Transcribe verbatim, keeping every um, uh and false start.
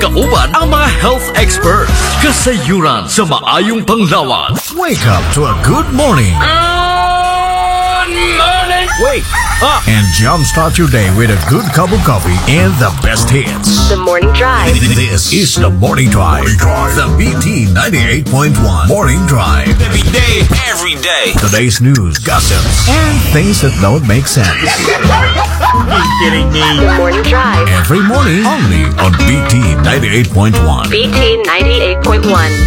kauban ang mga health experts. Kasayuran sa maayong panglawan. Wake up to a good morning. Good morning! Wake up! And jumpstart your day with a good cup of coffee and the best hits. The Morning Drive. This is the Morning Drive. Morning Drive. The B T ninety-eight point one Morning Drive. Every day, every day. Today's news, gossips, and things that don't make sense. You kidding me? The Morning Drive. Every morning, only on B T ninety-eight point one. B T ninety-eight point one.